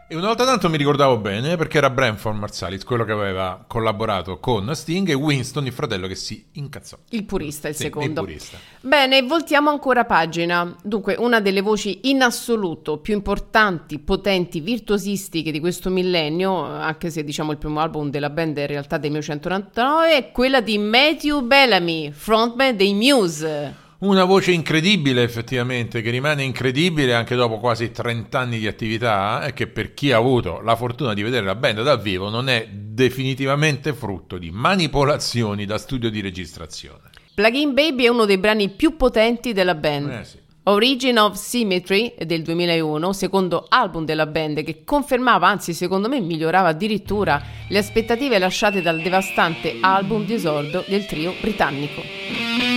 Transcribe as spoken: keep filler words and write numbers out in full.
E una volta tanto mi ricordavo bene perché era Branford Marsalis, quello che aveva collaborato con Sting, e Winston, il fratello, che si incazzò. Il purista, il Sì, secondo. il purista. Bene, voltiamo ancora pagina. Dunque, una delle voci in assoluto più importanti, potenti, virtuosistiche di questo millennio, anche se diciamo il primo album della band è in realtà del millenovecentonovantanove, è quella di Matthew Bellamy, frontman dei Muse. Una voce incredibile, effettivamente, che rimane incredibile anche dopo quasi trenta anni di attività, e che per chi ha avuto la fortuna di vedere la band dal vivo non è definitivamente frutto di manipolazioni da studio di registrazione. Plug-in Baby è uno dei brani più potenti della band. Eh sì. Origin of Symmetry è del duemilauno, secondo album della band, che confermava, anzi secondo me migliorava addirittura le aspettative lasciate dal devastante album di esordio del trio britannico.